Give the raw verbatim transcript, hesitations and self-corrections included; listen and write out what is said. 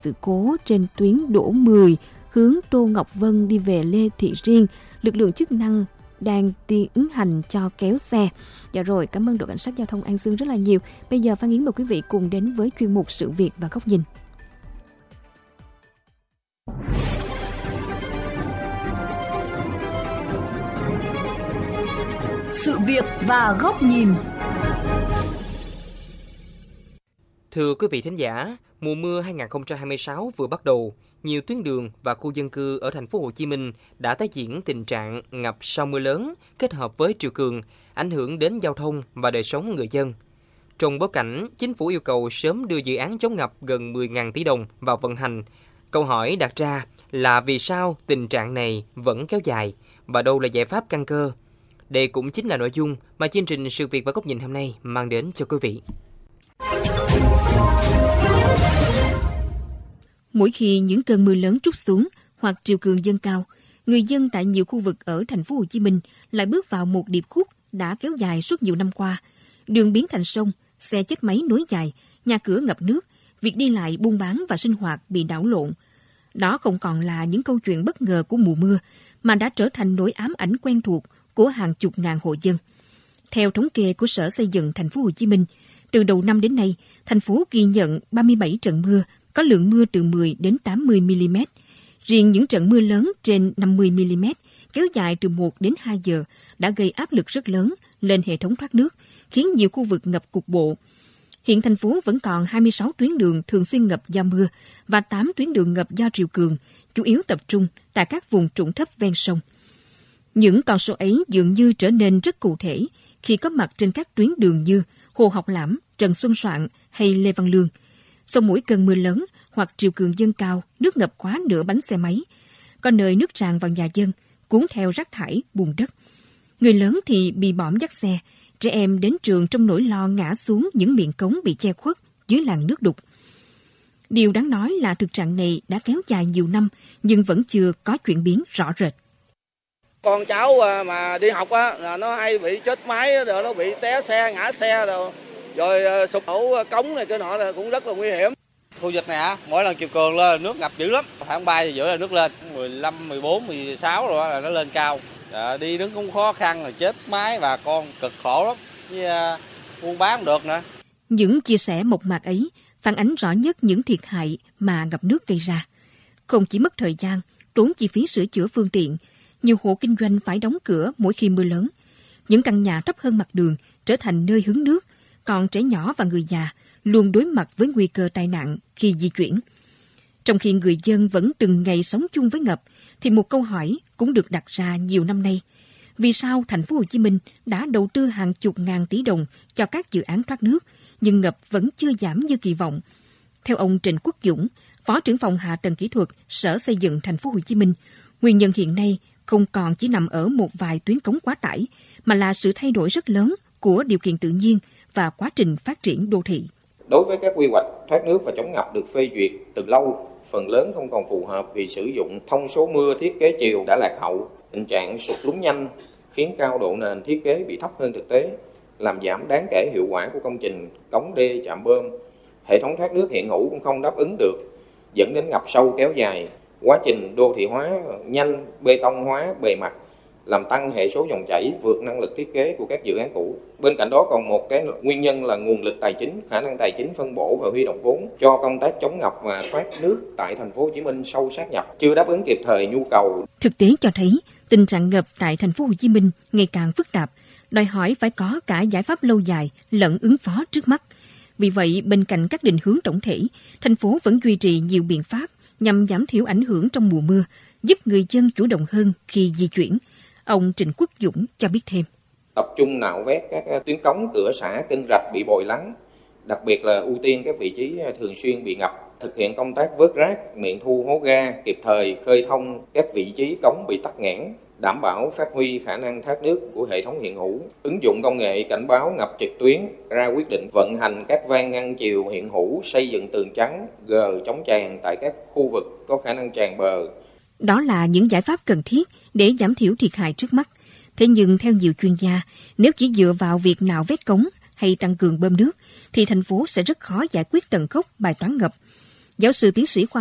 Sự cố trên tuyến đỗ mười hướng Tô Ngọc Vân đi về Lê Thị Riêng, lực lượng chức năng đang tiến hành cho kéo xe. Dạ rồi, cảm ơn đội cảnh sát giao thông An Dương rất là nhiều. Bây giờ Phan Yến mời quý vị cùng đến với chuyên mục Sự việc và góc nhìn. Sự việc và góc nhìn. Thưa quý vị thính giả, mùa mưa hai không hai sáu vừa bắt đầu, nhiều tuyến đường và khu dân cư ở thành phố Hồ Chí Minh đã tái diễn tình trạng ngập sau mưa lớn kết hợp với triều cường, ảnh hưởng đến giao thông và đời sống người dân. Trong bối cảnh, chính phủ yêu cầu sớm đưa dự án chống ngập gần mười nghìn tỷ đồng vào vận hành. Câu hỏi đặt ra là vì sao tình trạng này vẫn kéo dài và đâu là giải pháp căn cơ? Đây cũng chính là nội dung mà chương trình Sự việc và góc nhìn hôm nay mang đến cho quý vị. Mỗi khi những cơn mưa lớn trút xuống hoặc triều cường dâng cao, người dân tại nhiều khu vực ở thành phố Hồ Chí Minh lại bước vào một điệp khúc đã kéo dài suốt nhiều năm qua. Đường biến thành sông, xe chết máy nối dài, nhà cửa ngập nước, việc đi lại, buôn bán và sinh hoạt bị đảo lộn. Đó không còn là những câu chuyện bất ngờ của mùa mưa, mà đã trở thành nỗi ám ảnh quen thuộc của hàng chục ngàn hộ dân. Theo thống kê của Sở Xây dựng thành phố Hồ Chí Minh, từ đầu năm đến nay, thành phố ghi nhận ba mươi bảy trận mưa có lượng mưa từ mười đến tám mươi mi-li-mét. Riêng những trận mưa lớn trên năm mươi mi-li-mét kéo dài từ một đến hai giờ đã gây áp lực rất lớn lên hệ thống thoát nước, khiến nhiều khu vực ngập cục bộ. Hiện thành phố vẫn còn hai mươi sáu tuyến đường thường xuyên ngập do mưa và tám tuyến đường ngập do triều cường, chủ yếu tập trung tại các vùng trũng thấp ven sông. Những con số ấy dường như trở nên rất cụ thể khi có mặt trên các tuyến đường như Hồ Học Lãm, Trần Xuân Soạn hay Lê Văn Lương. Sau mỗi cơn mưa lớn hoặc triều cường dâng cao, nước ngập quá nửa bánh xe máy. Có nơi nước tràn vào nhà dân, cuốn theo rác thải, bùn đất. Người lớn thì bị bõm dắt xe, trẻ em đến trường trong nỗi lo ngã xuống những miệng cống bị che khuất dưới làn nước đục. Điều đáng nói là thực trạng này đã kéo dài nhiều năm nhưng vẫn chưa có chuyển biến rõ rệt. Con cháu mà đi học á, là nó hay bị chết máy, rồi nó bị té xe, ngã xe, rồi, rồi sụp đổ cống này cái nọ là cũng rất là nguy hiểm. Khu vực này á, mỗi lần triều cường lên nước ngập dữ lắm, khoảng ba giờ rưỡi là nước lên, mười lăm, mười bốn, mười sáu rồi là nó lên cao. À, đi đứng cũng khó khăn, là chết máy, bà con cực khổ lắm, với uh, buôn bán không được nữa. Những chia sẻ mộc mạc ấy phản ánh rõ nhất những thiệt hại mà ngập nước gây ra. Không chỉ mất thời gian, tốn chi phí sửa chữa phương tiện, nhiều hộ kinh doanh phải đóng cửa mỗi khi mưa lớn. Những căn nhà thấp hơn mặt đường trở thành nơi hứng nước, còn trẻ nhỏ và người già luôn đối mặt với nguy cơ tai nạn khi di chuyển. Trong khi người dân vẫn từng ngày sống chung với ngập, thì một câu hỏi cũng được đặt ra nhiều năm nay. Vì sao thành phố Hồ Chí Minh đã đầu tư hàng chục ngàn tỷ đồng cho các dự án thoát nước, nhưng ngập vẫn chưa giảm như kỳ vọng? Theo ông Trịnh Quốc Dũng, Phó trưởng phòng Hạ tầng Kỹ thuật Sở Xây dựng thành phố Hồ Chí Minh, nguyên nhân hiện nay không còn chỉ nằm ở một vài tuyến cống quá tải, mà là sự thay đổi rất lớn của điều kiện tự nhiên và quá trình phát triển đô thị. Đối với các quy hoạch thoát nước và chống ngập được phê duyệt từ lâu, phần lớn không còn phù hợp vì sử dụng thông số mưa thiết kế chiều đã lạc hậu. Tình trạng sụt lún nhanh khiến cao độ nền thiết kế bị thấp hơn thực tế, làm giảm đáng kể hiệu quả của công trình cống đê, trạm bơm. Hệ thống thoát nước hiện hữu cũng không đáp ứng được, dẫn đến ngập sâu kéo dài. Quá trình đô thị hóa nhanh, bê tông hóa bề mặt, làm tăng hệ số dòng chảy vượt năng lực thiết kế của các dự án cũ. Bên cạnh đó còn một cái nguyên nhân là nguồn lực tài chính, khả năng tài chính phân bổ và huy động vốn cho công tác chống ngập và thoát nước tại thành phố Hồ Chí Minh sâu sát nhập, chưa đáp ứng kịp thời nhu cầu. Thực tế cho thấy tình trạng ngập tại thành phố Hồ Chí Minh ngày càng phức tạp, đòi hỏi phải có cả giải pháp lâu dài lẫn ứng phó trước mắt. Vì vậy, bên cạnh các định hướng tổng thể, thành phố vẫn duy trì nhiều biện pháp nhằm giảm thiểu ảnh hưởng trong mùa mưa, giúp người dân chủ động hơn khi di chuyển. Ông Trịnh Quốc Dũng cho biết thêm. Tập trung nạo vét các tuyến cống, cửa xả, kênh rạch bị bồi lắng, đặc biệt là ưu tiên các vị trí thường xuyên bị ngập, thực hiện công tác vớt rác, miệng thu hố ga, kịp thời khơi thông các vị trí cống bị tắc nghẽn, đảm bảo phát huy khả năng thoát nước của hệ thống hiện hữu, ứng dụng công nghệ cảnh báo ngập trực tuyến, ra quyết định vận hành các van ngăn triều hiện hữu, xây dựng tường chắn, gờ chống tràn tại các khu vực có khả năng tràn bờ. Đó là những giải pháp cần thiết để giảm thiểu thiệt hại trước mắt. Thế nhưng theo nhiều chuyên gia, nếu chỉ dựa vào việc nạo vét cống hay tăng cường bơm nước, thì thành phố sẽ rất khó giải quyết tận gốc bài toán ngập. Giáo sư tiến sĩ khoa